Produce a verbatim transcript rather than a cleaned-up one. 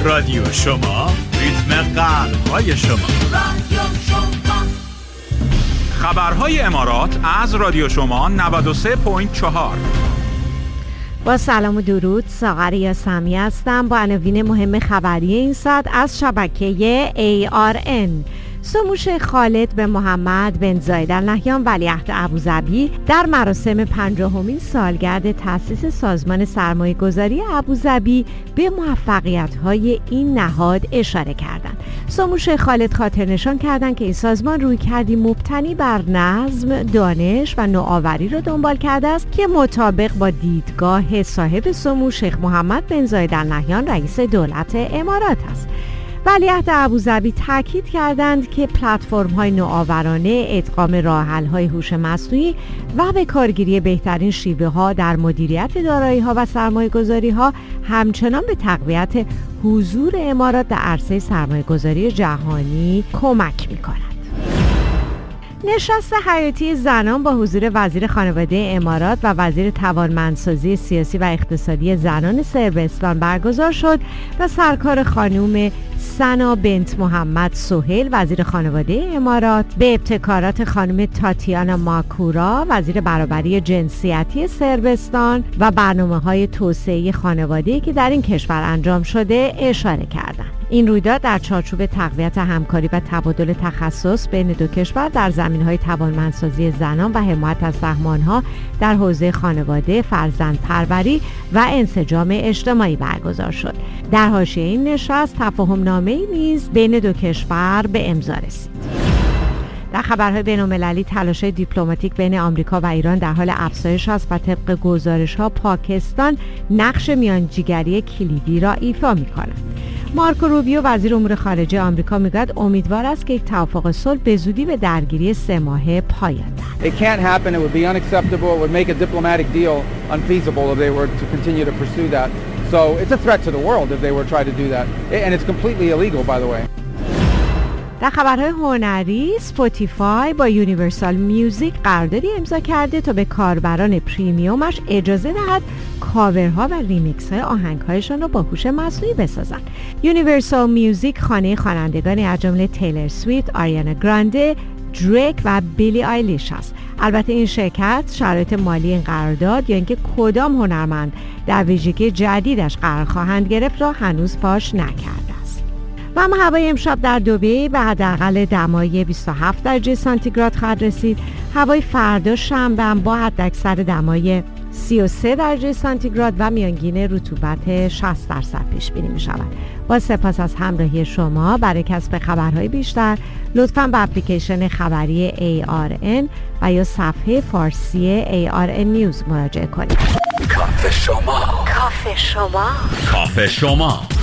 رادیو شما، ریتم قلب‌های شما. رادیو شما. خبرهای امارات از رادیو شما نود و سه ممیز چهار. با سلام و درود، ساغر یاسمی هستم با عناوین مهم خبری این ساعت از شبکه ای آر ان. سموش خالد بن محمد بن زاید ال نهیان ولیعهد ابوظبی در مراسم پنجاهمین سالگرد تأسیس سازمان سرمایه‌گذاری ابوظبی به موفقیت‌های این نهاد اشاره کردند. سموش خالد خاطر نشان کردند که این سازمان رویکردی مبتنی بر نظم، دانش و نوآوری را دنبال کرده است که مطابق با دیدگاه صاحب سمو شیخ محمد بن زاید ال نهیان رئیس دولت امارات است. ولیعهد ابوظبی تاکید کردند که پلتفرم‌های نوآورانه، ادغام راه‌حل‌های هوش مصنوعی و به کارگیری بهترین شیوه‌ها در مدیریت دارایی‌ها و سرمایه‌گذاری‌ها همچنان به تقویت حضور امارات در عرصه سرمایه‌گذاری جهانی کمک می‌کند. نشست حیاتی زنان با حضور وزیر خانواده امارات و وزیر توانمندسازی سیاسی و اقتصادی زنان صربستان برگزار شد و سرکار خانم سنا بنت محمد سهیل وزیر خانواده امارات به ابتکارات خانم تاتیانا ماکورا وزیر برابری جنسیتی صربستان و برنامه‌های توسعه خانواده‌ای که در این کشور انجام شده اشاره کردند. این رویداد در چارچوب تقویت همکاری و تبادل تخصص بین دو کشور در زمینه‌های توانمندسازی زنان و حمایت از سهمان‌ها در حوزه خانواده، فرزندپروری و انسجام اجتماعی برگزار شد. در حاشیه این نشست تفاهم‌نامه‌ای نیز بین دو کشور به امضا رسید. در خبرهای بین‌المللی، تلاش‌های دیپلماتیک بین آمریکا و ایران در حال افزایش است و طبق گزارش‌ها پاکستان نقش میانجیگری کلیدی را ایفا می‌کند. مارکو روبیو وزیر امور خارجه آمریکا میگوید امیدوار است که یک توافق صلح به زودی به درگیری سه ماهه پایان دهد. It can't happen. It would be unacceptable. It would make a diplomatic deal unfeasible if they were to continue to pursue that. So it's a threat to the world if they were to try to do that. And it's completely illegal, by the way. در خبرهای هنری، اسپاتیفای با یونیورسال میوزیک قراردادی امضا کرده تا به کاربران پریمیومش اجازه دهد کاورها و ریمیکس های آهنگهایشان را با هوش مصنوعی بسازند. یونیورسال میوزیک خانه خوانندگانی از جمله تیلر سویفت، آریانا گرانده، دریک و بیلی آیلیش است. البته این شرکت شرایط مالی این قرارداد یا اینکه کدام هنرمند در ویژگی جدیدش قرار خواهند گرفت را هنوز فاش نکرده است. و اما هوای امشب در دبی به حداقل دمای بیست و هفت درجه سانتیگراد خواهد رسید. هوای فردا شنبه با حداکثر دمای سی و سه درجه سانتیگراد و میانگین رطوبت شصت درصد پیش بینی می شود. با سپاس از همراهی شما. برای کسب خبرهای بیشتر لطفاً به اپلیکیشن خبری ای آر ان و یا صفحه فارسی ای آر ان نیوز مراجعه کنید. کافه شما. کافه شما. کافه شما.